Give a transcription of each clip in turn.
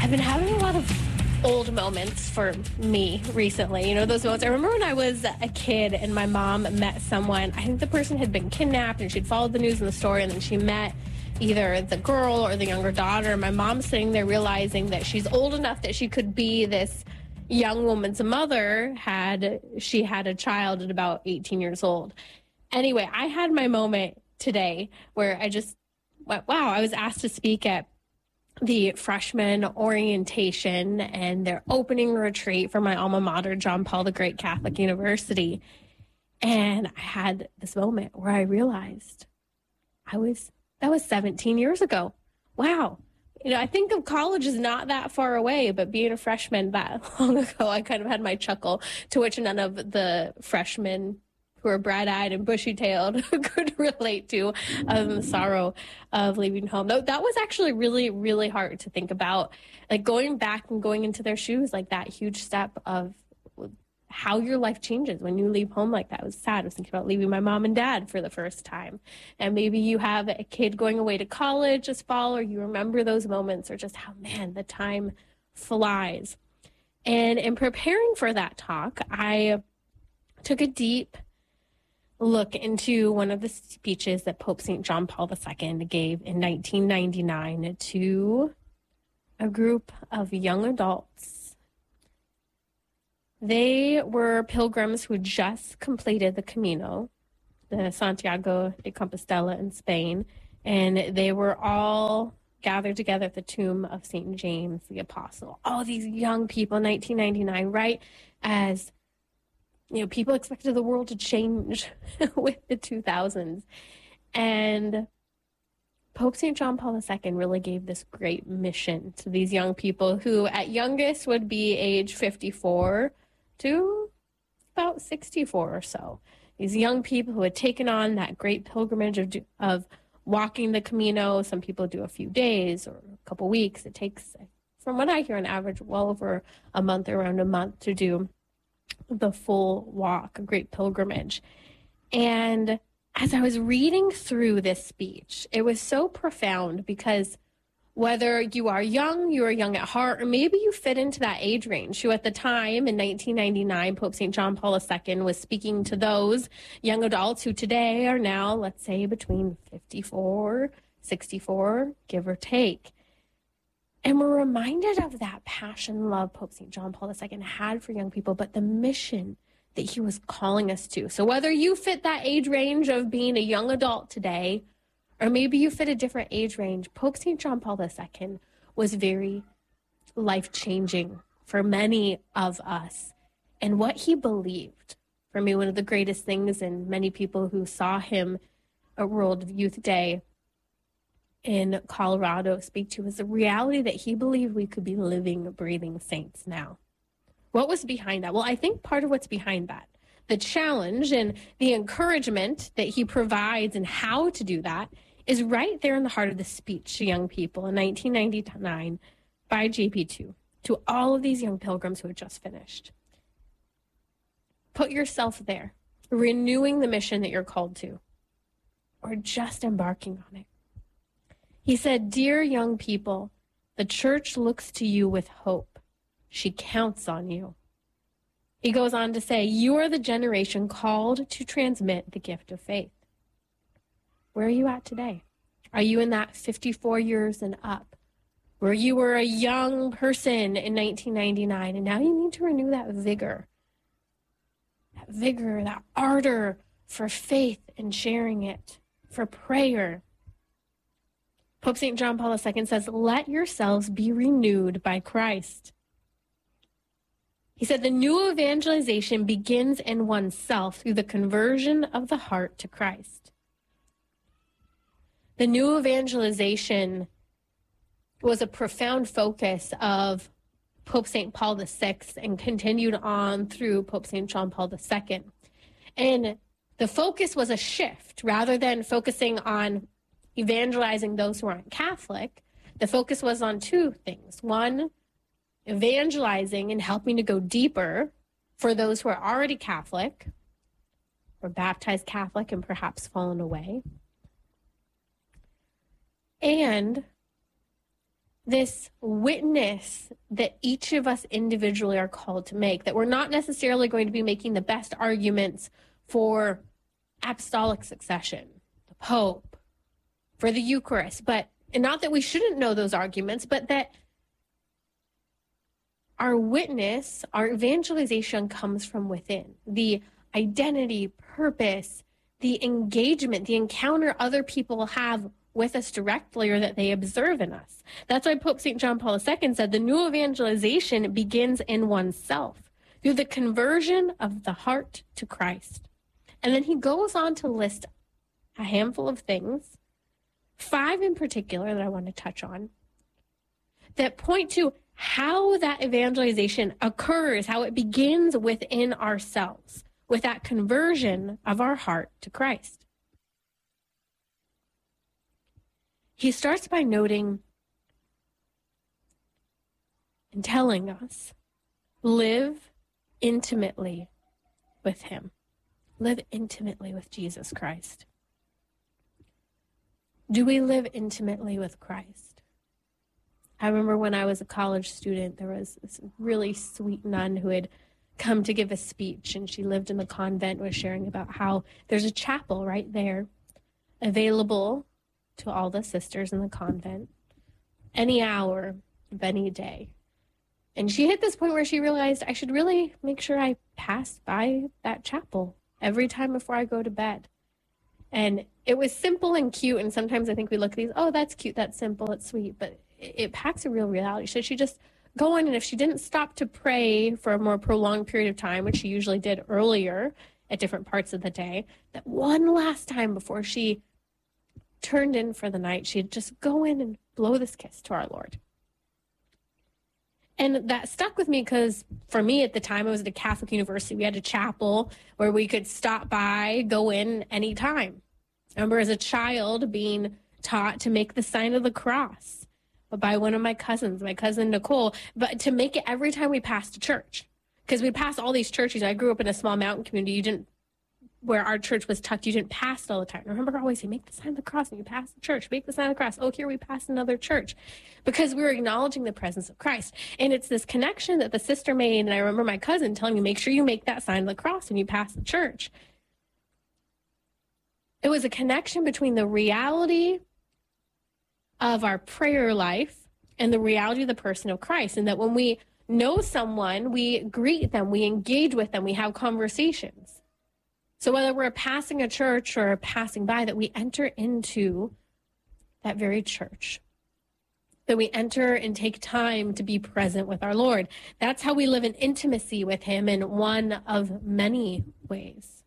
I've been having a lot of old moments for me recently. You know, those moments. I remember when I was a kid and my mom met someone. I think the person had been kidnapped and she'd followed the news and the story, and then she met either the girl or the younger daughter. My mom's sitting there realizing that she's old enough that she could be this young woman's mother had she had a child at about 18 years old. Anyway, I had my moment today where I just went, wow, I was asked to speak at the freshman orientation and their opening retreat for my alma mater, John Paul the Great Catholic University. And I had this moment where I realized that was 17 years ago. Wow. You know, I think of college as not that far away, but being a freshman that long ago, I kind of had my chuckle, to which none of the freshmen who are bright-eyed and bushy-tailed could relate to the sorrow of leaving home. That was actually really, really hard to think about. Like going back and going into their shoes, like that huge step of how your life changes when you leave home like that. It was sad. I was thinking about leaving my mom and dad for the first time. And maybe you have a kid going away to college this fall, or you remember those moments, or just how, man, the time flies. And in preparing for that talk, I took a deep look into one of the speeches that Pope St. John Paul II gave in 1999 to a group of young adults. They were pilgrims who had just completed the Camino, the Santiago de Compostela in Spain, and they were all gathered together at the tomb of St. James the Apostle. All these young people in 1999, right as people expected the world to change with the 2000s. And Pope St. John Paul II really gave this great mission to these young people who at youngest would be age 54 to about 64 or so. These young people who had taken on that great pilgrimage of walking the Camino. Some people do a few days or a couple weeks. It takes, from what I hear, on average, well over a month, around a month to do the full walk, a great pilgrimage. And as I was reading through this speech, it was so profound, because whether you are young at heart, or maybe you fit into that age range, who at the time in 1999, Pope St. John Paul II was speaking to those young adults who today are now, let's say, between 54, 64, give or take. And we're reminded of that passion, love Pope St. John Paul II had for young people, but the mission that he was calling us to. So whether you fit that age range of being a young adult today, or maybe you fit a different age range, Pope St. John Paul II was very life-changing for many of us. And what he believed, for me, one of the greatest things, and many people who saw him at World Youth Day in Colorado speak to, is the reality that he believed we could be living, breathing saints now. What was behind that? Well, I think part of what's behind that, the challenge and the encouragement that he provides and how to do that, is right there in the heart of the speech to young people in 1999 by JP2 to all of these young pilgrims who had just finished. Put yourself there, renewing the mission that you're called to, or just embarking on it. He said, "Dear young people, the church looks to you with hope. She counts on you." He goes on to say, "You are the generation called to transmit the gift of faith." Where are you at today? Are you in that 54 years and up, where you were a young person in 1999, and now you need to renew that vigor, that ardor for faith and sharing it, for prayer? Pope St. John Paul II says, "Let yourselves be renewed by Christ." He said, the new evangelization begins in oneself through the conversion of the heart to Christ. The new evangelization was a profound focus of Pope St. Paul VI and continued on through Pope St. John Paul II. And the focus was a shift. Rather than focusing on evangelizing those who aren't Catholic, the focus was on two things. One, evangelizing and helping to go deeper for those who are already Catholic or baptized Catholic and perhaps fallen away. And this witness that each of us individually are called to make, that we're not necessarily going to be making the best arguments for apostolic succession, the Pope, for the Eucharist, and not that we shouldn't know those arguments, but that our witness, our evangelization comes from within. The identity, purpose, the engagement, the encounter other people have with us directly or that they observe in us. That's why Pope St. John Paul II said the new evangelization begins in oneself through the conversion of the heart to Christ. And then he goes on to list a handful of things, 5 in particular that I want to touch on, that point to how that evangelization occurs, how it begins within ourselves, with that conversion of our heart to Christ. He starts by noting and telling us, live intimately with him. Live intimately with Jesus Christ. Do we live intimately with Christ? I remember when I was a college student, there was this really sweet nun who had come to give a speech, and she lived in the convent, was sharing about how there's a chapel right there available to all the sisters in the convent any hour of any day. And she hit this point where she realized, I should really make sure I pass by that chapel every time before I go to bed. And it was simple and cute, and sometimes I think we look at these, oh, that's cute, that's simple, it's sweet, but it packs a real reality. So she just go in, and if she didn't stop to pray for a more prolonged period of time, which she usually did earlier at different parts of the day, that one last time before she turned in for the night, she'd just go in and blow this kiss to our Lord. And that stuck with me because for me at the time, I was at a Catholic university. We had a chapel where we could stop by, go in anytime. I remember as a child being taught to make the sign of the cross by one of my cousins, my cousin Nicole, but to make it every time we passed a church. Because we passed all these churches. I grew up in a small mountain community. Where our church was tucked, you didn't pass it all the time. I remember always saying, make the sign of the cross and you pass the church. Make the sign of the cross. Oh, here we passed another church. Because we were acknowledging the presence of Christ. And it's this connection that the sister made. And I remember my cousin telling me, make sure you make that sign of the cross when you pass the church. It was a connection between the reality of our prayer life and the reality of the person of Christ. And that when we know someone, we greet them, we engage with them, we have conversations. So whether we're passing a church or passing by, that we enter into that very church, that we enter and take time to be present with our Lord. That's how we live in intimacy with him in one of many ways.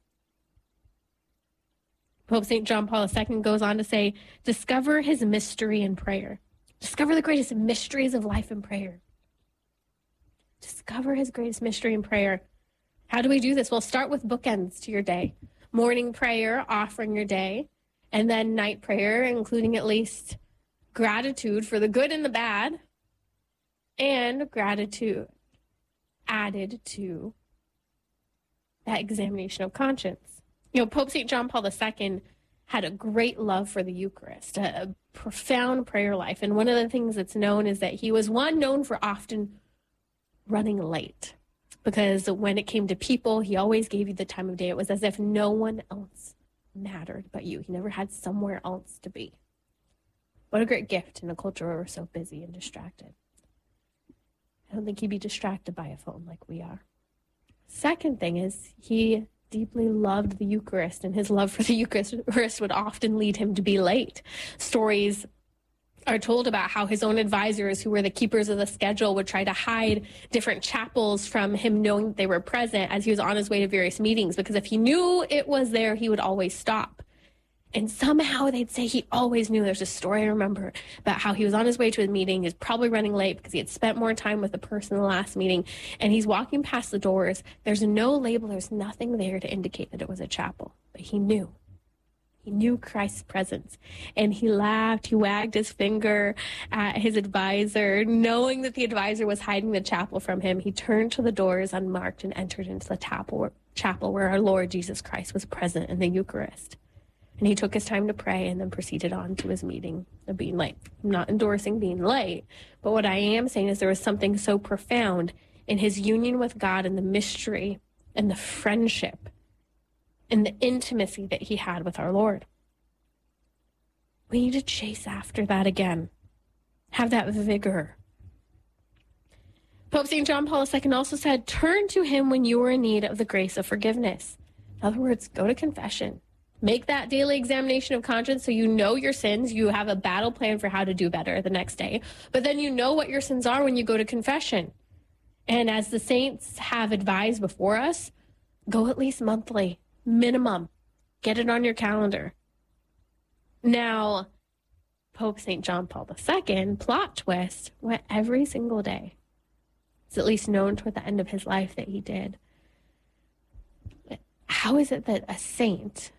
Pope St. John Paul II goes on to say, discover his mystery in prayer. Discover the greatest mysteries of life in prayer. Discover his greatest mystery in prayer. How do we do this? Well, start with bookends to your day. Morning prayer, offering your day, and then night prayer, including at least gratitude for the good and the bad, and gratitude added to that examination of conscience. You know, Pope St. John Paul II had a great love for the Eucharist, a profound prayer life. And one of the things that's known is that he was known for often running late. Because when it came to people, he always gave you the time of day. It was as if no one else mattered but you. He never had somewhere else to be. What a great gift in a culture where we're so busy and distracted. I don't think he'd be distracted by a phone like we are. Second thing is he deeply loved the Eucharist, and his love for the Eucharist would often lead him to be late. Stories are told about how his own advisors, who were the keepers of the schedule, would try to hide different chapels from him knowing that they were present as he was on his way to various meetings, because if he knew it was there, he would always stop. And somehow they'd say he always knew. There's a story I remember about how he was on his way to a meeting. He was probably running late because he had spent more time with the person in the last meeting, and he's walking past the doors. There's no label. There's nothing there to indicate that it was a chapel, but he knew. He knew Christ's presence, and he laughed. He wagged his finger at his advisor. Knowing that the advisor was hiding the chapel from him, he turned to the doors unmarked and entered into the chapel where our Lord Jesus Christ was present in the Eucharist. And he took his time to pray and then proceeded on to his meeting of being late. I'm not endorsing being late, but what I am saying is there was something so profound in his union with God and the mystery and the friendship and the intimacy that he had with our Lord. We need to chase after that again. Have that vigor. Pope St. John Paul II also said, turn to him when you are in need of the grace of forgiveness. In other words, go to confession. Make that daily examination of conscience so you know your sins. You have a battle plan for how to do better the next day. But then you know what your sins are when you go to confession. And as the saints have advised before us, go at least monthly, minimum. Get it on your calendar. Now, Pope St. John Paul II, plot twist, went every single day. It's at least known toward the end of his life that he did. How is it that a saint,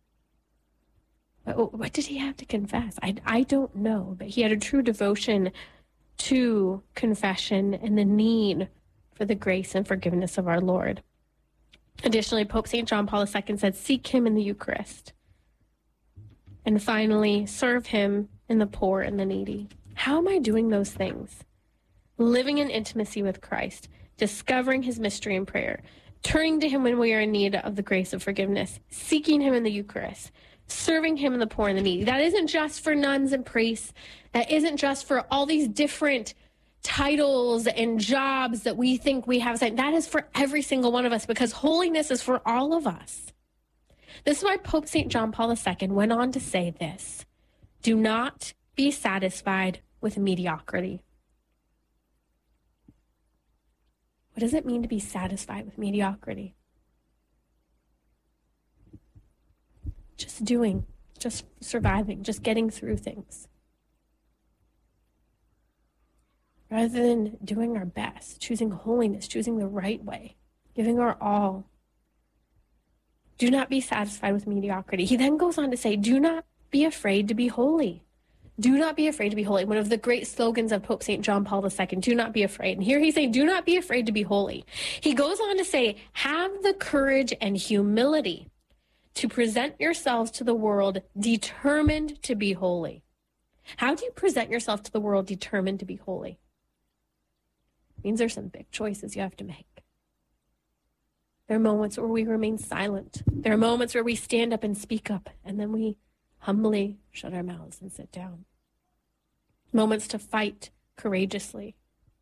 what did he have to confess? I don't know, but he had a true devotion to confession and the need for the grace and forgiveness of our Lord. Additionally, Pope St. John Paul II said, seek him in the Eucharist. And finally, serve him in the poor and the needy. How am I doing those things? Living in intimacy with Christ, discovering his mystery in prayer, turning to him when we are in need of the grace of forgiveness, seeking him in the Eucharist, serving him in the poor and the needy. That isn't just for nuns and priests. That isn't just for all these different titles and jobs that we think we have. That is for every single one of us, because holiness is for all of us. This is why Pope St. John Paul II went on to say this: do not be satisfied with mediocrity. What does it mean to be satisfied with mediocrity? Just doing, just surviving, just getting through things. Rather than doing our best, choosing holiness, choosing the right way, giving our all. Do not be satisfied with mediocrity. He then goes on to say, do not be afraid to be holy. Do not be afraid to be holy. One of the great slogans of Pope St. John Paul II, do not be afraid. And here he's saying, do not be afraid to be holy. He goes on to say, have the courage and humility to present yourselves to the world determined to be holy. How do you present yourself to the world determined to be holy? It means there's some big choices you have to make. There are moments where we remain silent. There are moments where we stand up and speak up, and then we humbly shut our mouths and sit down. Moments to fight courageously.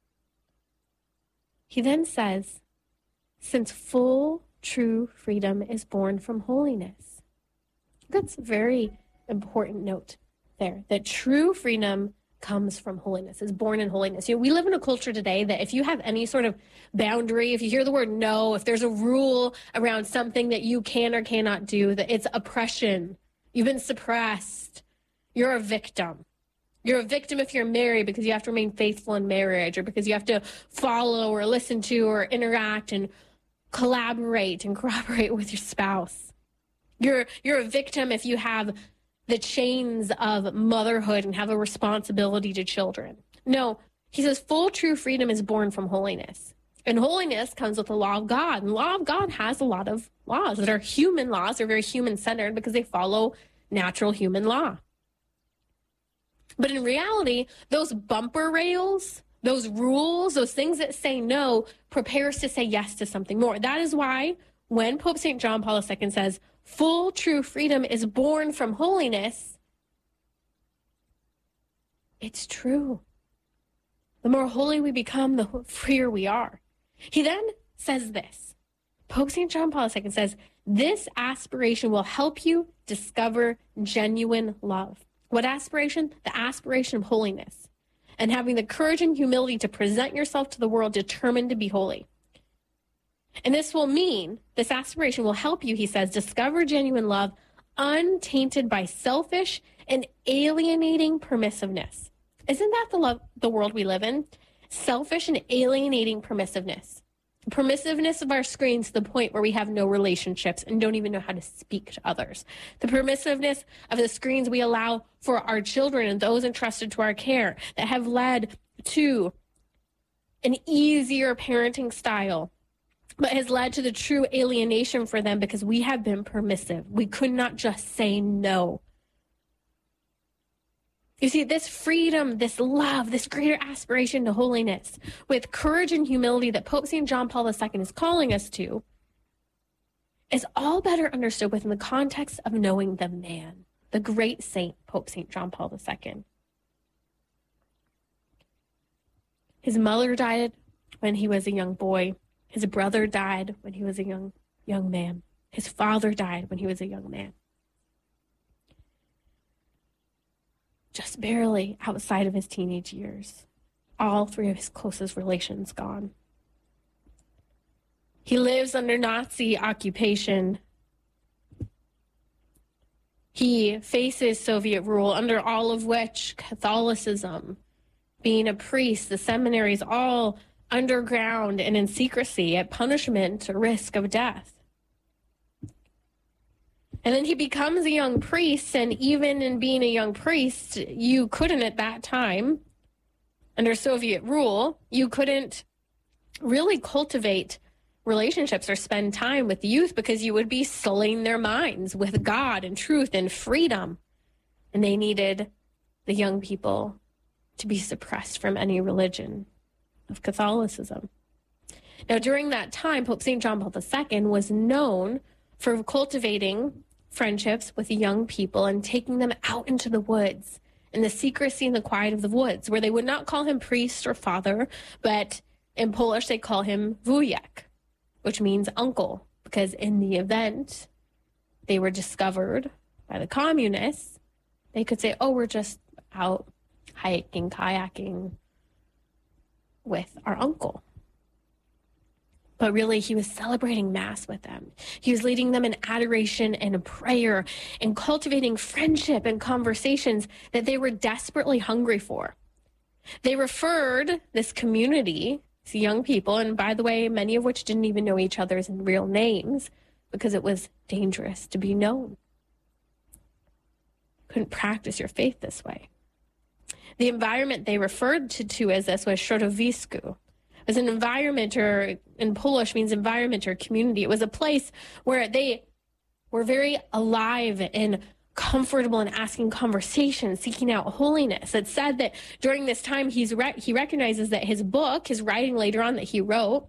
He then says, since full true freedom is born from holiness. That's a very important note there, that true freedom comes from holiness, is born in holiness. You know, we live in a culture today that if you have any sort of boundary, if you hear the word no, if there's a rule around something that you can or cannot do, that it's oppression. You've been suppressed. You're a victim. You're a victim if you're married because you have to remain faithful in marriage, or because you have to follow or listen to or interact and collaborate and cooperate with your spouse. You're a victim if you have the chains of motherhood and have a responsibility to children. No, he says full true freedom is born from holiness. And holiness comes with the law of God. And the law of God has a lot of laws that are human laws. They're very human-centered because they follow natural human law. But in reality, those bumper rails, those rules, those things that say no, prepare us to say yes to something more. That is why when Pope St. John Paul II says, full true freedom is born from holiness, it's true. The more holy we become, the freer we are. He then says this. Pope St. John Paul II says, this aspiration will help you discover genuine love. What aspiration? The aspiration of holiness. And having the courage and humility to present yourself to the world determined to be holy. And this will mean, this aspiration will help you, he says, discover genuine love untainted by selfish and alienating permissiveness. Isn't that the world we live in? Selfish and alienating permissiveness. Permissiveness of our screens to the point where we have no relationships and don't even know how to speak to others. The permissiveness of the screens we allow for our children and those entrusted to our care that have led to an easier parenting style but has led to the true alienation for them because we have been permissive. We could not just say no. You see, this freedom, this love, this greater aspiration to holiness, with courage and humility that Pope St. John Paul II is calling us to, is all better understood within the context of knowing the man, the great saint, Pope St. John Paul II. His mother died when he was a young boy. His brother died when he was a young man. His father died when he was a young man. Just barely outside of his teenage years. All three of his closest relations gone. He lives under Nazi occupation. He faces Soviet rule, under all of which Catholicism, being a priest, the seminaries, all underground and in secrecy at punishment or risk of death. And then he becomes a young priest, and even in being a young priest, you couldn't at that time, under Soviet rule, you couldn't really cultivate relationships or spend time with youth because you would be sullying their minds with God and truth and freedom. And they needed the young people to be suppressed from any religion of Catholicism. Now, during that time, Pope St. John Paul II was known for cultivating friendships with young people and taking them out into the woods, in the secrecy and the quiet of the woods, where they would not call him priest or father, but in Polish they call him wujek, which means uncle, because in the event they were discovered by the communists, they could say, oh, we're just out hiking, kayaking with our uncle. But really, he was celebrating Mass with them. He was leading them in adoration and prayer and cultivating friendship and conversations that they were desperately hungry for. They referred this community, these young people, and by the way, many of which didn't even know each other's real names because it was dangerous to be known. Couldn't practice your faith this way. The environment they referred to as this was środowisku. It was an environment, or in Polish means environment or community. It was a place where they were very alive and comfortable in asking conversations, seeking out holiness. It said that during this time, he recognizes that his book, his writing later on that he wrote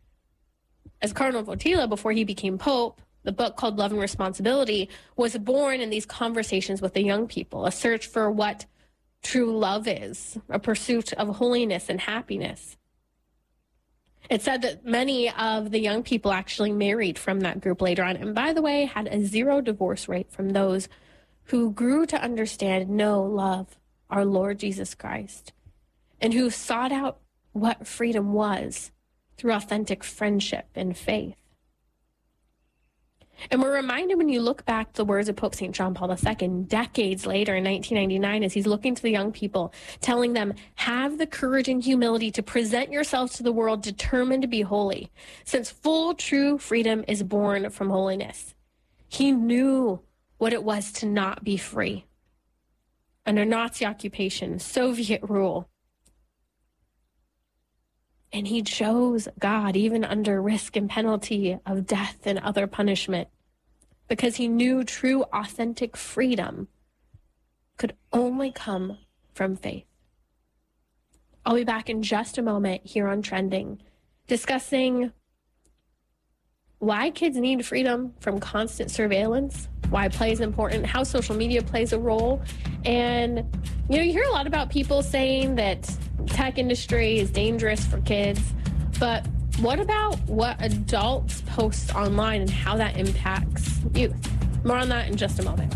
as Cardinal Wojtyla before he became Pope, the book called Love and Responsibility, was born in these conversations with the young people, a search for what true love is, a pursuit of holiness and happiness. It said that many of the young people actually married from that group later on, and by the way, had a 0 divorce rate from those who grew to understand, know, love our Lord Jesus Christ, and who sought out what freedom was through authentic friendship and faith. And we're reminded when you look back the words of Pope St. John Paul II decades later in 1999, as he's looking to the young people, telling them, have the courage and humility to present yourselves to the world determined to be holy, since full true freedom is born from holiness. He knew what it was to not be free under Nazi occupation, Soviet rule. And he chose God even under risk and penalty of death and other punishment, because he knew true, authentic freedom could only come from faith. I'll be back in just a moment here on Trending, discussing why kids need freedom from constant surveillance, why play is important, how social media plays a role. And, you hear a lot about people saying that tech industry is dangerous for kids, but what about what adults post online and how that impacts youth? More on that in just a moment.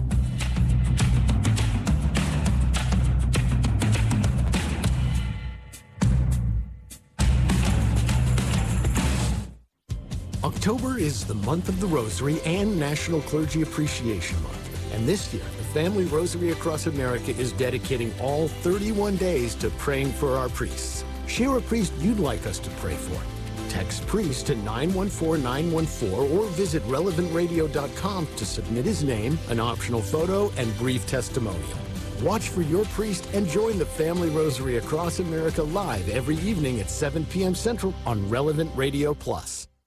October is the month of the Rosary and National Clergy Appreciation Month. And this year, the Family Rosary Across America is dedicating all 31 days to praying for our priests. Share a priest you'd like us to pray for. Text priest to 914-914 or visit relevantradio.com to submit his name, an optional photo, and brief testimonial. Watch for your priest and join the Family Rosary Across America live every evening at 7 p.m. Central on Relevant Radio Plus.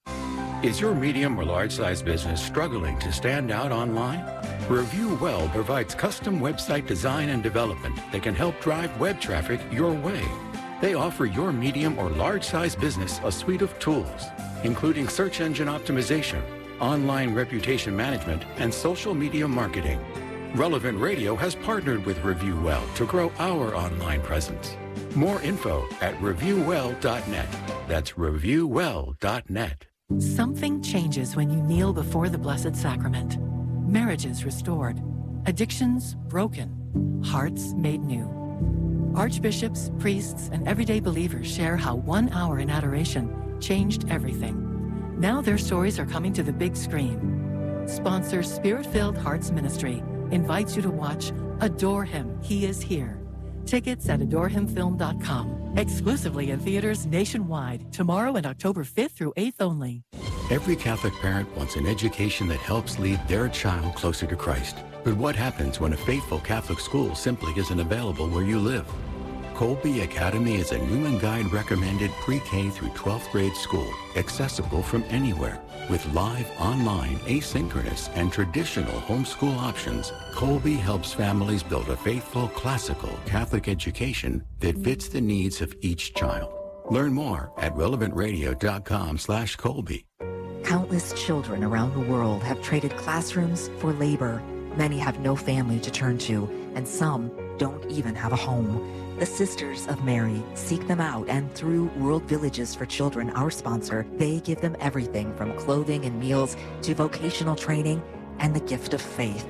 Is your medium or large-size business struggling to stand out online? Review Well provides custom website design and development that can help drive web traffic your way. They offer your medium or large-size business a suite of tools, including search engine optimization, online reputation management, and social media marketing. Relevant Radio has partnered with Review Well to grow our online presence. More info at reviewwell.net. That's reviewwell.net. Something changes when you kneel before the Blessed Sacrament. Marriages restored, addictions broken, hearts made new. Archbishops, priests, and everyday believers share how 1 hour in adoration changed everything. Now their stories are coming to the big screen. Sponsor Spirit-Filled Hearts Ministry invites you to watch Adore Him, He Is Here. Tickets at adorehimfilm.com. Exclusively in theaters nationwide. Tomorrow and October 5th through 8th only. Every Catholic parent wants an education that helps lead their child closer to Christ. But what happens when a faithful Catholic school simply isn't available where you live? Colby Academy is a new and guide recommended pre-K through 12th grade school, accessible from anywhere. With live, online, asynchronous, and traditional homeschool options, Colby helps families build a faithful, classical Catholic education that fits the needs of each child. Learn more at relevantradio.com/Colby. Countless children around the world have traded classrooms for labor. Many have no family to turn to, and some don't even have a home. The Sisters of Mary seek them out, and through World Villages for Children, our sponsor, they give them everything from clothing and meals to vocational training and the gift of faith.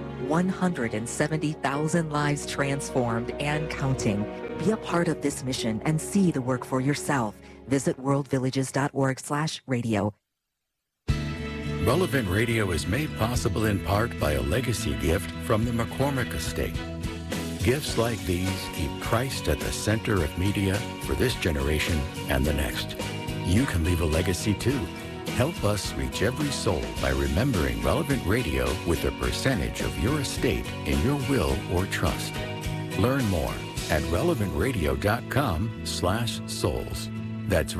170,000 lives transformed and counting. Be a part of this mission and see the work for yourself. Visit worldvillages.org/radio. Relevant Radio is made possible in part by a legacy gift from the McCormick Estate. Gifts like these keep Christ at the center of media for this generation and the next. You can leave a legacy too. Help us reach every soul by remembering Relevant Radio with a percentage of your estate in your will or trust. Learn more at relevantradio.com/souls. That's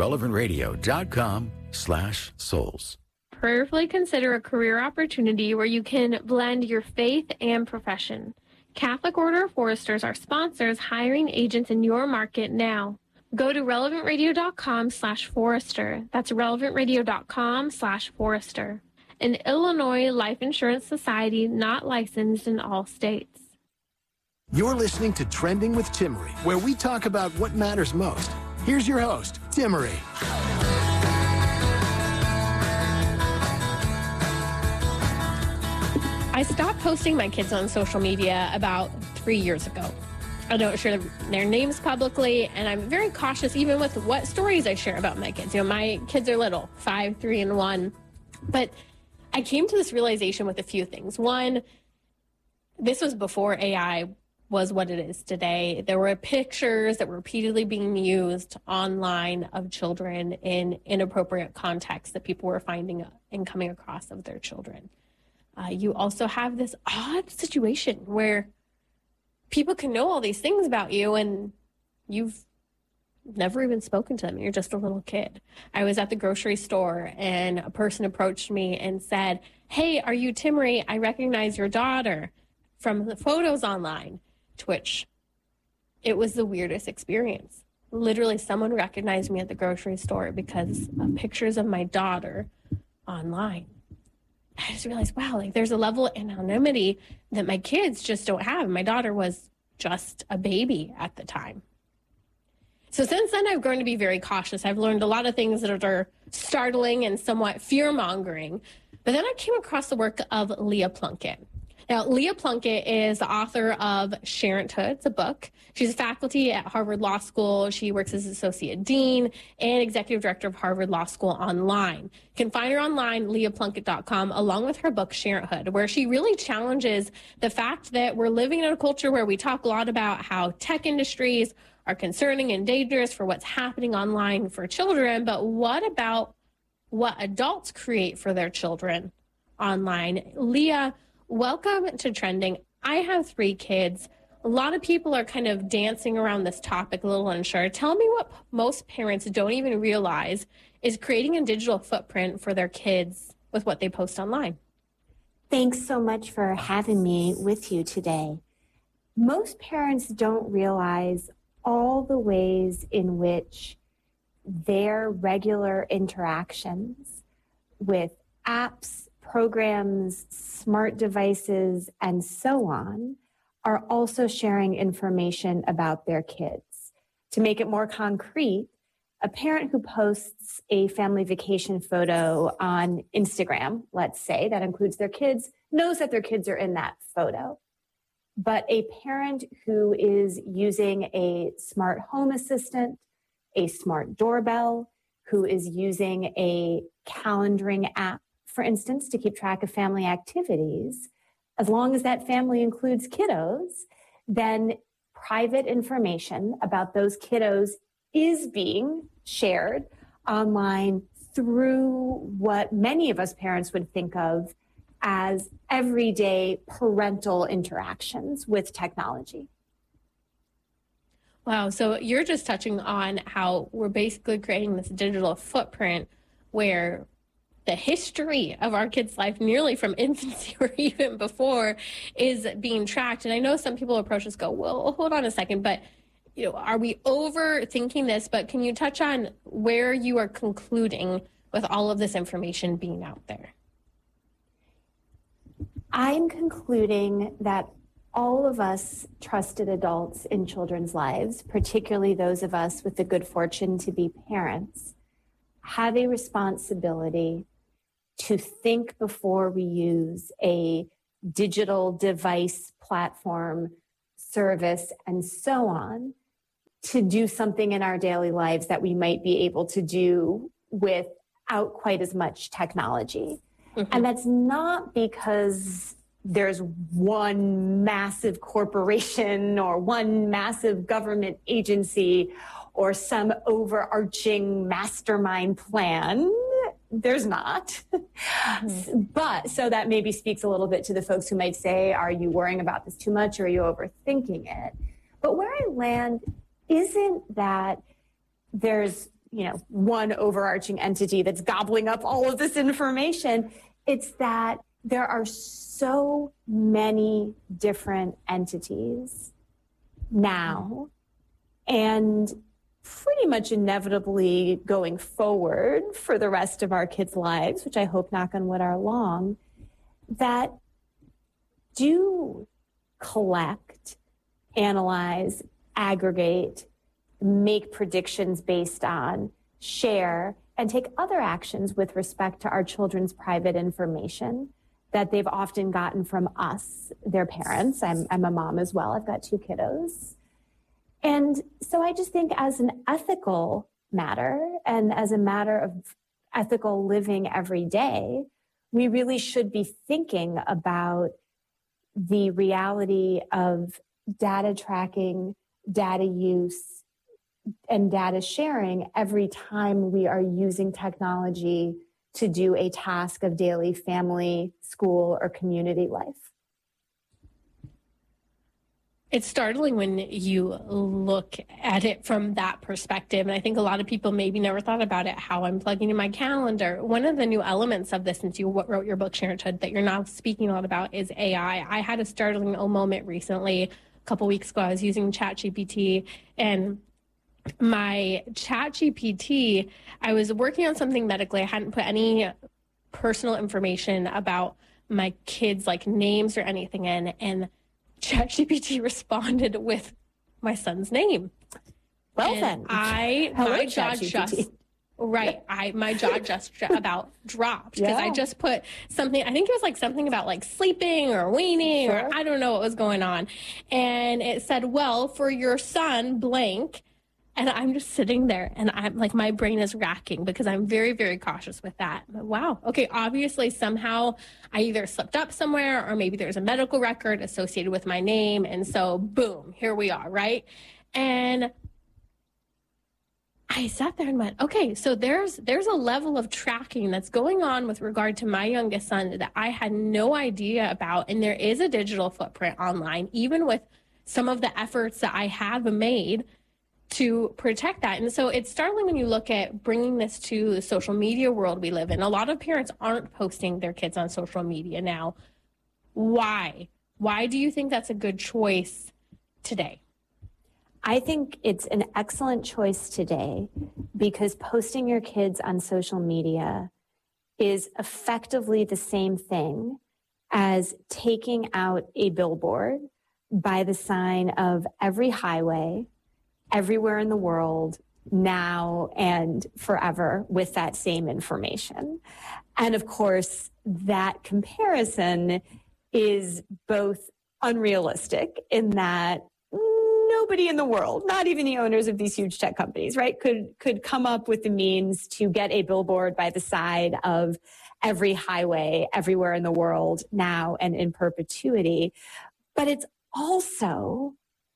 relevantradio.com/souls. Prayerfully consider a career opportunity where you can blend your faith and profession. Catholic Order of Foresters are sponsors hiring agents in your market now. Go to relevantradio.com/forester. That's relevantradio.com/forester. An Illinois Life Insurance Society not licensed in all states. You're listening to Trending with Timmerie, where we talk about what matters most. Here's your host, Timmerie. I stopped posting my kids on social media about 3 years ago. I don't share their names publicly, and I'm very cautious even with what stories I share about my kids. You know, my kids are little, 5, 3, and 1. But I came to this realization with a few things. One, this was before AI was what it is today. There were pictures that were repeatedly being used online of children in inappropriate contexts that people were finding and coming across of their children. You also have this odd situation where people can know all these things about you and you've never even spoken to them. You're just a little kid. I was at the grocery store and a person approached me and said, "Hey, are you Timmerie? I recognize your daughter from the photos online." To which it was the weirdest experience. Literally, someone recognized me at the grocery store because of pictures of my daughter online. I just realized, wow, like there's a level of anonymity that my kids just don't have. My daughter was just a baby at the time. So since then, I've grown to be very cautious. I've learned a lot of things that are startling and somewhat fear-mongering. But then I came across the work of Leah Plunkett. Now, Leah Plunkett is the author of Sharenthood. It's a book. She's a faculty at Harvard Law School. She works as associate dean and executive director of Harvard Law School Online. You can find her online, leahplunkett.com, along with her book, Sharenthood, where she really challenges the fact that we're living in a culture where we talk a lot about how tech industries are concerning and dangerous for what's happening online for children, but what about what adults create for their children online? Leah, welcome to Trending. I have 3 kids. a lot of people are kind of dancing around this topic a little unsure. Tell me what most parents don't even realize is creating a digital footprint for their kids with what they post online. Thanks so much for having me with you today. Most parents don't realize all the ways in which their regular interactions with apps, programs, smart devices, and so on are also sharing information about their kids. To make it more concrete, a parent who posts a family vacation photo on Instagram, let's say, that includes their kids, knows that their kids are in that photo. But a parent who is using a smart home assistant, a smart doorbell, who is using a calendaring app, for instance, to keep track of family activities, as long as that family includes kiddos, then private information about those kiddos is being shared online through what many of us parents would think of as everyday parental interactions with technology. Wow. So you're just touching on how we're basically creating this digital footprint where the history of our kids' life, nearly from infancy or even before, is being tracked. And I know some people approach us go, well, hold on a second, but are we overthinking this? But can you touch on where you are concluding with all of this information being out there? I'm concluding that all of us trusted adults in children's lives, particularly those of us with the good fortune to be parents, have a responsibility to think before we use a digital device, platform, service, and so on to do something in our daily lives that we might be able to do without quite as much technology. Mm-hmm. And that's not because there's one massive corporation or one massive government agency or some overarching mastermind plan. There's not. Mm-hmm. But so that maybe speaks a little bit to the folks who might say, are you worrying about this too much or are you overthinking it? But where I land isn't that there's, one overarching entity that's gobbling up all of this information. It's that there are so many different entities now, and pretty much inevitably going forward for the rest of our kids' lives, which I hope, knock on wood, are long, that do collect, analyze, aggregate, make predictions based on, share, and take other actions with respect to our children's private information that they've often gotten from us, their parents. I'm a mom as well. I've got 2 kiddos. And so I just think as an ethical matter and as a matter of ethical living every day, we really should be thinking about the reality of data tracking, data use, and data sharing every time we are using technology to do a task of daily family, school, or community life. It's startling when you look at it from that perspective. And I think a lot of people maybe never thought about it, how I'm plugging in my calendar. One of the new elements of this, since you wrote your book, Parenthood, that you're now speaking a lot about is AI. I had a startling moment recently, a couple weeks ago. I was using ChatGPT, and my ChatGPT, I was working on something medically. I hadn't put any personal information about my kids, like names or anything in, and ChatGPT responded with my son's name. Well, and then, my jaw just about dropped because I just put something. I think it was like something about like sleeping or weaning, or I don't know what was going on, and it said, "Well, for your son, blank." And I'm just sitting there and I'm like, my brain is racking because I'm very, very cautious with that. But wow. Okay. Obviously, somehow I either slipped up somewhere or maybe there's a medical record associated with my name. And so boom, here we are. Right. And I sat there and went, okay, so there's a level of tracking that's going on with regard to my youngest son that I had no idea about. And there is a digital footprint online, even with some of the efforts that I have made to protect that. And so it's startling when you look at bringing this to the social media world we live in. A lot of parents aren't posting their kids on social media now. Why? Why do you think that's a good choice today? I think it's an excellent choice today because posting your kids on social media is effectively the same thing as taking out a billboard by the sign of every highway, everywhere in the world, now and forever, with that same information. And of course, that comparison is both unrealistic in that nobody in the world, not even the owners of these huge tech companies, right, could come up with the means to get a billboard by the side of every highway everywhere in the world now and in perpetuity. But it's also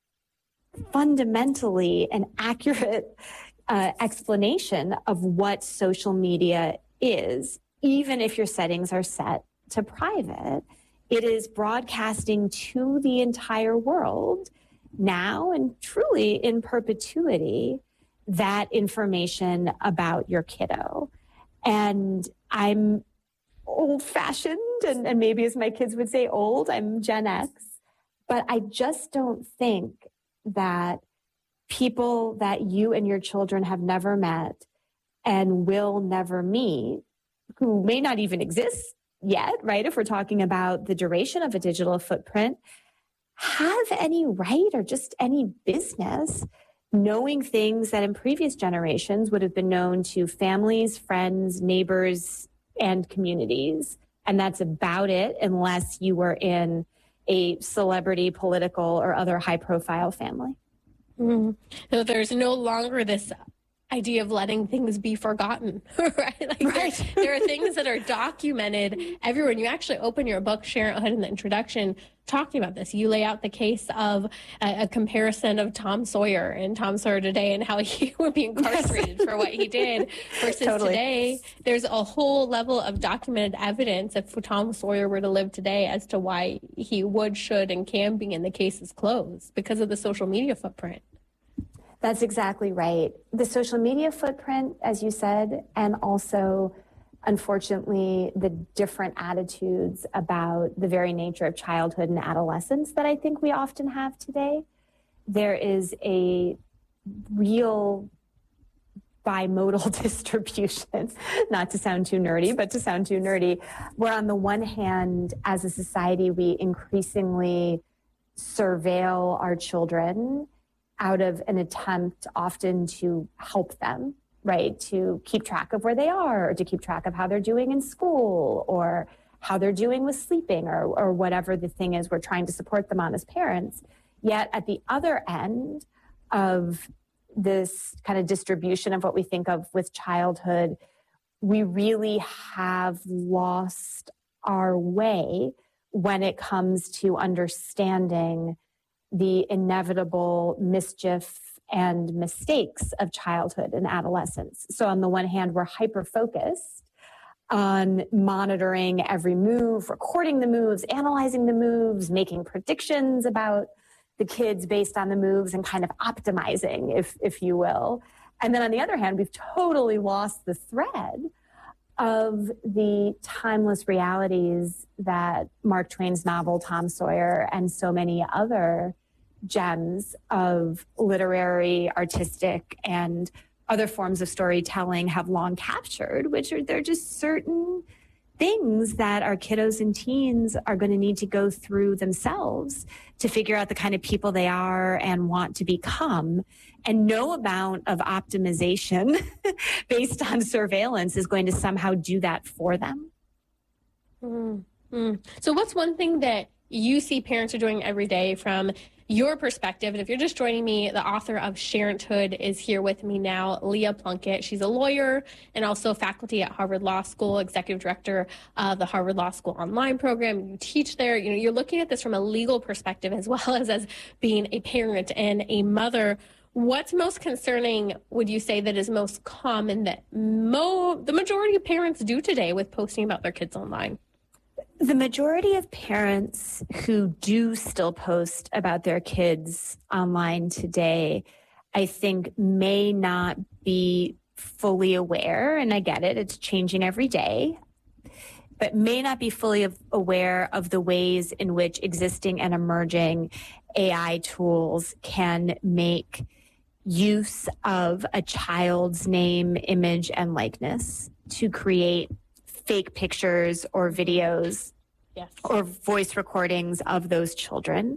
fundamentally an accurate explanation of what social media is, even if your settings are set to private. It is broadcasting to the entire world now and truly in perpetuity that information about your kiddo. And I'm old-fashioned, and maybe as my kids would say old, I'm Gen X, but I just don't think that people that you and your children have never met and will never meet, who may not even exist yet, right, if we're talking about the duration of a digital footprint, have any right or just any business knowing things that in previous generations would have been known to families, friends, neighbors, and communities. And that's about it, unless you were in a celebrity, political, or other high-profile family. Mm-hmm. So there's no longer this idea of letting things be forgotten, right? Like right. There are things that are documented everywhere. And you actually open your book, Sharenthood, in the introduction, talking about this. You lay out the case of a comparison of Tom Sawyer and Tom Sawyer today and how he would be incarcerated for what he did versus today. There's a whole level of documented evidence if Tom Sawyer were to live today as to why he would, should, and can be, and the case is closed because of the social media footprint. That's exactly right. The social media footprint, as you said, and also, unfortunately, the different attitudes about the very nature of childhood and adolescence that I think we often have today. There is a real bimodal distribution, not to sound too nerdy, but to sound too nerdy, where on the one hand, as a society, we increasingly surveil our children out of an attempt often to help them, right? To keep track of where they are, or to keep track of how they're doing in school, or how they're doing with sleeping, or whatever the thing is we're trying to support them on as parents. Yet at the other end of this kind of distribution of what we think of with childhood, we really have lost our way when it comes to understanding the inevitable mischief and mistakes of childhood and adolescence. So on the one hand, we're hyper-focused on monitoring every move, recording the moves, analyzing the moves, making predictions about the kids based on the moves, and kind of optimizing, if you will. And then on the other hand, we've totally lost the thread of the timeless realities that Mark Twain's novel, Tom Sawyer, and so many other gems of literary, artistic, and other forms of storytelling have long captured, which are, they're just certain things that our kiddos and teens are going to need to go through themselves to figure out the kind of people they are and want to become. And no amount of optimization based on surveillance is going to somehow do that for them. Mm-hmm. So what's one thing that you see parents are doing every day from your perspective? And if you're just joining me, the author of Sharenthood is here with me now, Leah Plunkett. She's a lawyer and also faculty at Harvard Law School, executive director of the Harvard Law School online program. You teach there. You know, you're looking at this from a legal perspective as well as being a parent and a mother. What's most concerning, would you say, that is most common that the majority of parents do today with posting about their kids online? The majority of parents who do still post about their kids online today, I think may not be fully aware, and I get it, it's changing every day, but may not be fully aware of the ways in which existing and emerging AI tools can make use of a child's name, image, and likeness to create fake pictures or videos or voice recordings of those children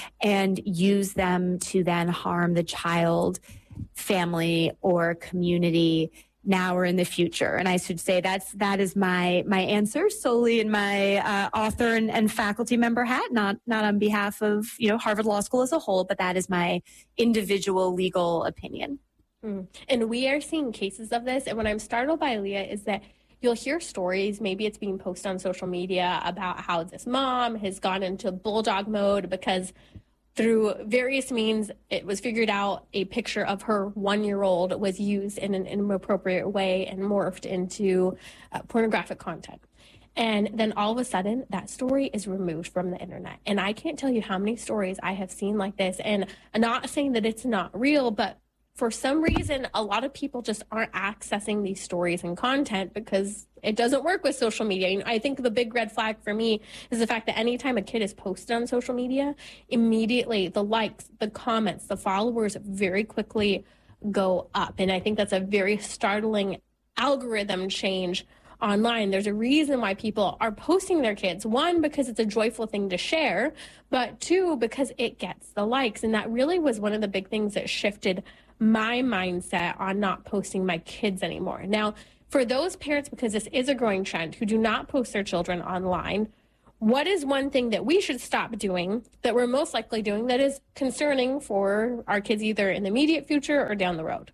and use them to then harm the child, family, or community now or in the future. And I should say that is my answer solely in my author and faculty member hat, not on behalf of Harvard Law School as a whole, but that is my individual legal opinion. And we are seeing cases of this. And what I'm startled by, Leah, is that you'll hear stories, maybe it's being posted on social media, about how this mom has gone into bulldog mode because through various means, it was figured out a picture of her 1-year-old was used in an inappropriate way and morphed into pornographic content. And then all of a sudden, that story is removed from the internet. And I can't tell you how many stories I have seen like this. And I'm not saying that it's not real, but for some reason, a lot of people just aren't accessing these stories and content because it doesn't work with social media. And I think the big red flag for me is the fact that anytime a kid is posted on social media, immediately the likes, the comments, the followers very quickly go up. And I think that's a very startling algorithm change online. There's a reason why people are posting their kids. 1, because it's a joyful thing to share, but 2, because it gets the likes. And that really was one of the big things that shifted my mindset on not posting my kids anymore. Now, for those parents, because this is a growing trend, who do not post their children online, what is one thing that we should stop doing that we're most likely doing that is concerning for our kids either in the immediate future or down the road?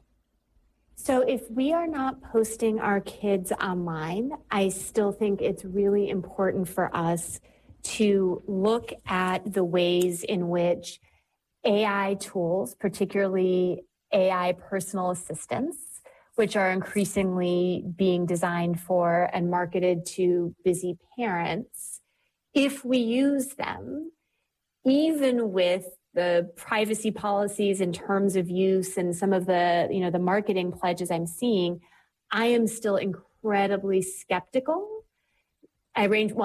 So if we are not posting our kids online, I still think it's really important for us to look at the ways in which AI tools, particularly AI personal assistants, which are increasingly being designed for and marketed to busy parents, if we use them, even with the privacy policies and terms of use and some of the, the marketing pledges I'm seeing, I am still incredibly skeptical. I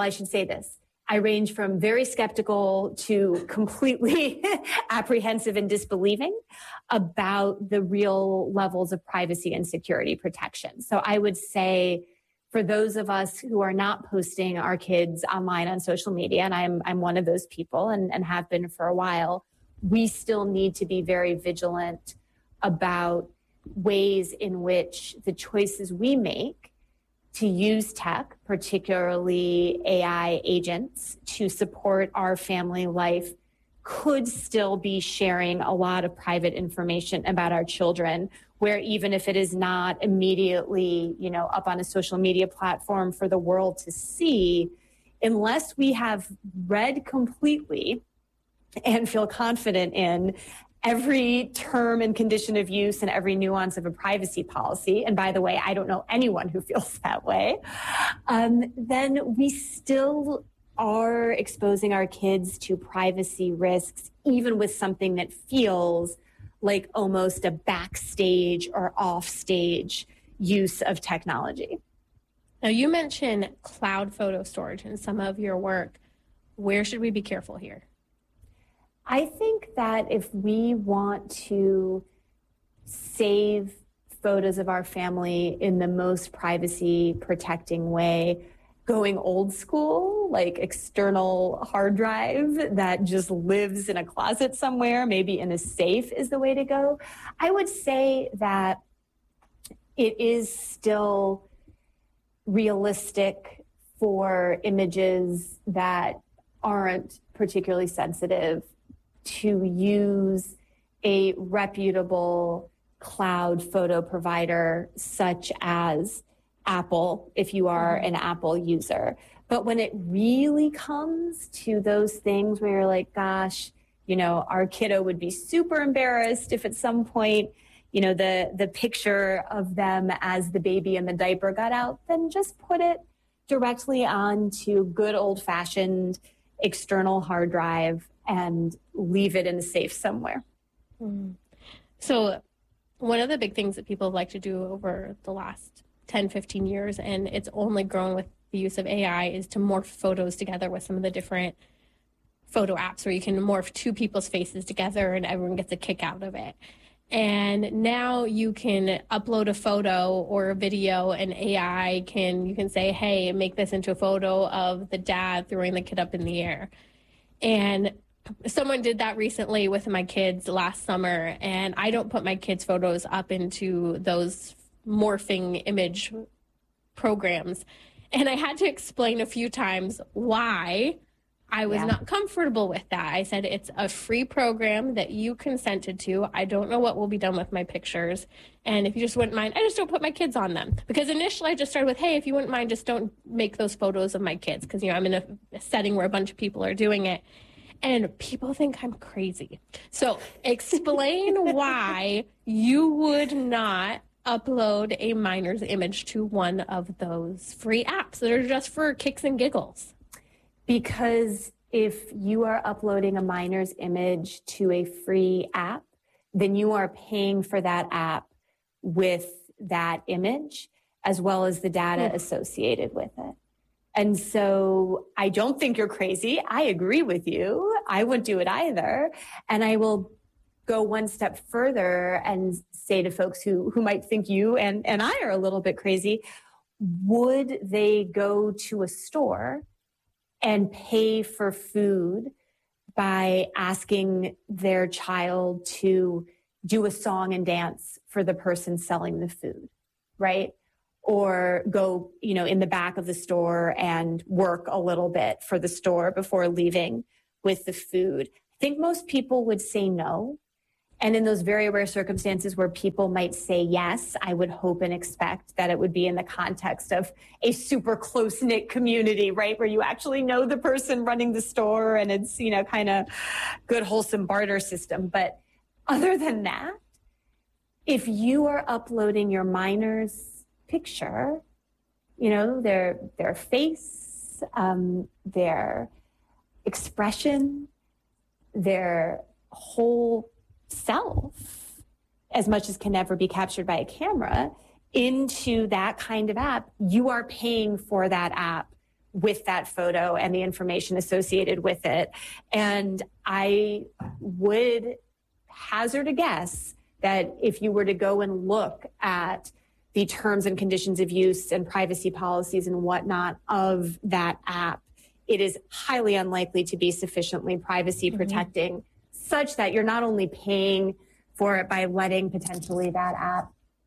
range from very skeptical to completely apprehensive and disbelieving about the real levels of privacy and security protection. So I would say for those of us who are not posting our kids online on social media, and I'm one of those people and have been for a while, we still need to be very vigilant about ways in which the choices we make to use tech, particularly AI agents, to support our family life could still be sharing a lot of private information about our children, where even if it is not immediately, up on a social media platform for the world to see, unless we have read completely and feel confident in every term and condition of use and every nuance of a privacy policy, and by the way, I don't know anyone who feels that way, then we still are exposing our kids to privacy risks, even with something that feels like almost a backstage or offstage use of technology. Now, you mentioned cloud photo storage in some of your work. Where should we be careful here? I think that if we want to save photos of our family in the most privacy protecting way, going old school, like external hard drive that just lives in a closet somewhere, maybe in a safe, is the way to go. I would say that it is still realistic for images that aren't particularly sensitive to use a reputable cloud photo provider such as Apple, if you are an Apple user. But when it really comes to those things where you're like, gosh, our kiddo would be super embarrassed if at some point, the picture of them as the baby in the diaper got out, then just put it directly onto good old-fashioned external hard drive and leave it in a safe somewhere. So one of the big things that people like to do over the last 10, 15 years, and it's only grown with the use of AI, is to morph photos together with some of the different photo apps where you can morph two people's faces together and everyone gets a kick out of it. And now you can upload a photo or a video and you can say, hey, make this into a photo of the dad throwing the kid up in the air. And someone did that recently with my kids last summer, and I don't put my kids' photos up into those morphing image programs. And I had to explain a few times why I was not comfortable with that. I said, it's a free program that you consented to. I don't know what will be done with my pictures. And if you just wouldn't mind, I just don't put my kids on them. Because initially I just started with, hey, if you wouldn't mind, just don't make those photos of my kids. Because, I'm in a setting where a bunch of people are doing it. And people think I'm crazy. So explain why you would not upload a minor's image to one of those free apps that are just for kicks and giggles. Because if you are uploading a minor's image to a free app, then you are paying for that app with that image, as well as the data associated with it. And so I don't think you're crazy. I agree with you. I wouldn't do it either. And I will go one step further and say to folks who might think you and I are a little bit crazy, would they go to a store and pay for food by asking their child to do a song and dance for the person selling the food, right? Or go, in the back of the store and work a little bit for the store before leaving with the food? I think most people would say no. And in those very rare circumstances where people might say yes, I would hope and expect that it would be in the context of a super close-knit community, right? Where you actually know the person running the store and it's, kind of good, wholesome barter system. But other than that, if you are uploading your minor's picture, their face, their expression, their whole self, as much as can never be captured by a camera, into that kind of app, you are paying for that app with that photo and the information associated with it. And I would hazard a guess that if you were to go and look at the terms and conditions of use and privacy policies and whatnot of that app, it is highly unlikely to be sufficiently privacy protecting, such that you're not only paying for it by letting potentially that app,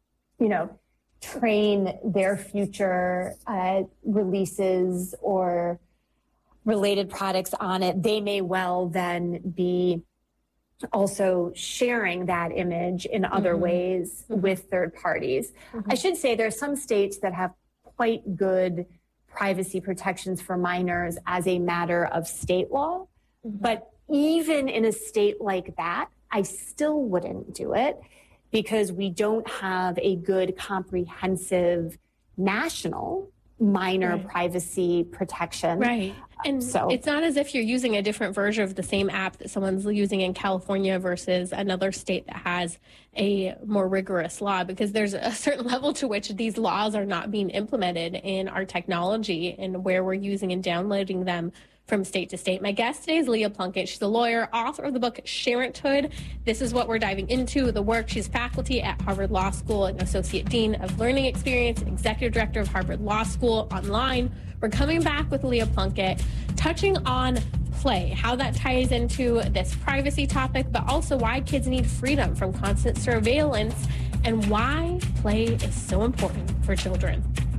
train their future releases or related products on it, they may well then be also sharing that image in other ways with third parties. I should say there are some states that have quite good privacy protections for minors as a matter of state law, but even in a state like that, I still wouldn't do it because we don't have a good comprehensive national minor privacy protection. Right. And so it's not as if you're using a different version of the same app that someone's using in California versus another state that has a more rigorous law, because there's a certain level to which these laws are not being implemented in our technology and where we're using and downloading them from state to state. My guest today is Leah Plunkett. She's a lawyer, author of the book Sharenthood. This is what we're diving into, the work. She's faculty at Harvard Law School and Associate Dean of Learning Experience and Executive Director of Harvard Law School Online. We're coming back with Leah Plunkett, touching on play, how that ties into this privacy topic, but also why kids need freedom from constant surveillance and why play is so important for children.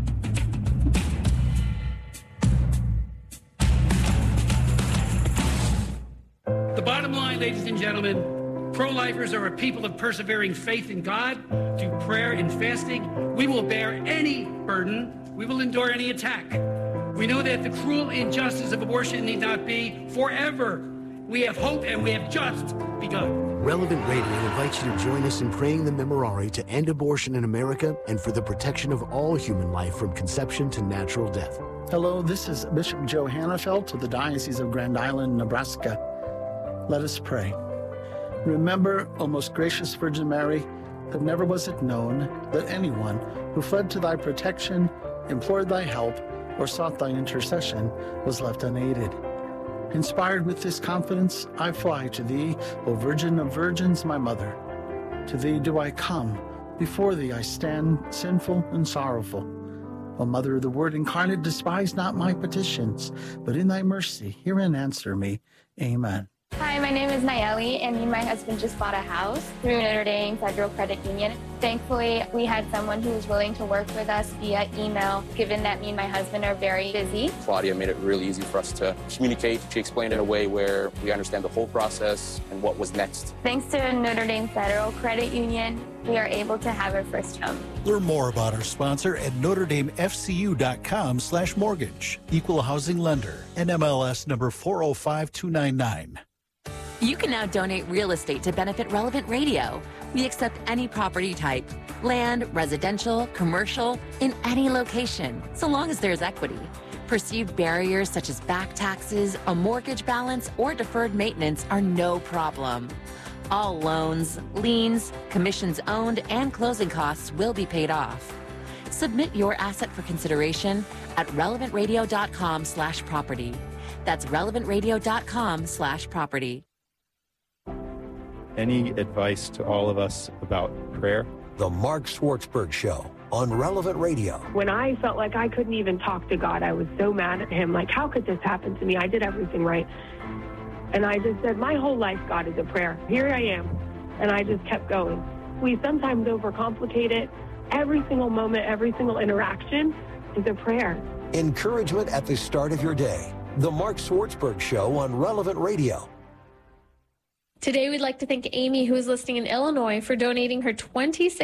The bottom line, ladies and gentlemen, pro-lifers are a people of persevering faith in God, through prayer and fasting. We will bear any burden. We will endure any attack. We know that the cruel injustice of abortion need not be forever. We have hope and we have just begun. Relevant Radio invites you to join us in praying the Memorare to end abortion in America and for the protection of all human life from conception to natural death. Hello, this is Bishop Joe Hannafelt of the Diocese of Grand Island, Nebraska. Let us pray. Remember, O most gracious Virgin Mary, that never was it known that anyone who fled to thy protection, implored thy help, or sought thy intercession was left unaided. Inspired with this confidence, I fly to thee, O Virgin of Virgins, my mother. To thee do I come, before thee I stand, sinful and sorrowful. O Mother of the Word incarnate, despise not my petitions, but in thy mercy hear and answer me. Amen. Hi, my name is Nayeli, and me and my husband just bought a house through Notre Dame Federal Credit Union. Thankfully, we had someone who was willing to work with us via email, given that me and my husband are very busy. Claudia made it really easy for us to communicate. She explained it in a way where we understand the whole process and what was next. Thanks to Notre Dame Federal Credit Union, we are able to have our first home. Learn more about our sponsor at NotreDameFCU.com/mortgage. Equal housing lender. NMLS number 405299. You can now donate real estate to benefit Relevant Radio. We accept any property type, land, residential, commercial, in any location, so long as there's equity. Perceived barriers such as back taxes, a mortgage balance, or deferred maintenance are no problem. All loans, liens, commissions owned, and closing costs will be paid off. Submit your asset for consideration at relevantradio.com/property. That's relevantradio.com/property. Any advice to all of us about prayer? The Mark Schwartzberg Show on Relevant Radio. When I felt like I couldn't even talk to God, I was so mad at him. Like, how could this happen to me? I did everything right. And I just said, my whole life, God, is a prayer. Here I am. And I just kept going. We sometimes overcomplicate it. Every single moment, every single interaction is a prayer. Encouragement at the start of your day. The Mark Schwartzberg Show on Relevant Radio. Today, we'd like to thank Amy, who is listening in Illinois, for donating her 26